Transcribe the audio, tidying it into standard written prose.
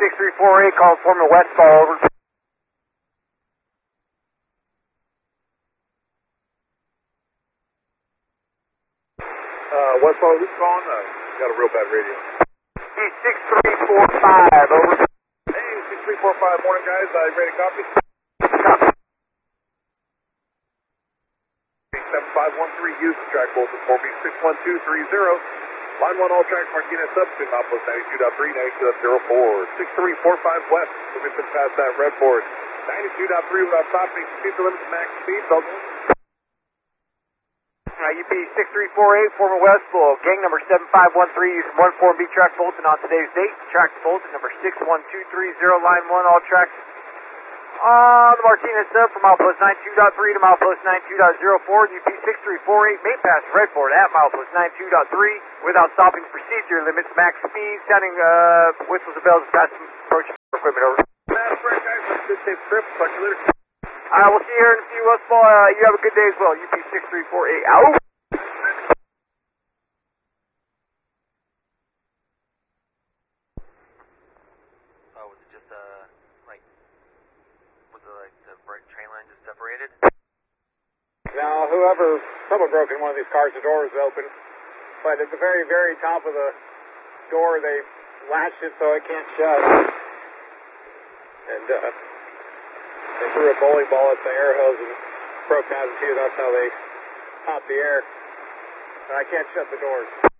6348, call Foreman Westfall, over. Westfall, who's calling? Got a real bad radio. B6345, over. Hey, 6345, morning guys, ready to copy? Copy. 7513, Houston, track Bolton, 4B61230. Line 1, all tracks, Martinez substitute, outpost 92.3, 92.04. 6345 west, moving past that red board. 92.3 without stopping, speed limit to max speed, UP 6348, Foreman Westfall, gang number 7513, Houston 14B, track Bolton on today's date. Track Bolton number 61230, line 1, all tracks on the Martinez sub from milepost 92.3 to milepost 92.04. UP 6348, main pass Redford at milepost 92.3 without stopping. Procedure limits max speed. Sounding whistles and bells as pass approaching equipment, over. That's right, guys. Let's just safe trip. Talk to you later. We'll see you here in a few, Westfall. You have a good day as well. UP 6348, out. Was it just like the train line just separated? Now, someone broke in one of these cars, the door was open, but at the very, very top of the door, they latched it so it can't shut. And they threw a bowling ball at the air hose and broke out in two. That's how they popped the air. And I can't shut the doors.